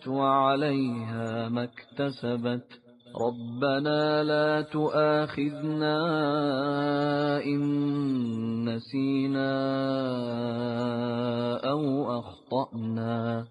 وعليها ما اكتسبت ربنا لا تؤاخذنا إن نسينا أو أخطأنا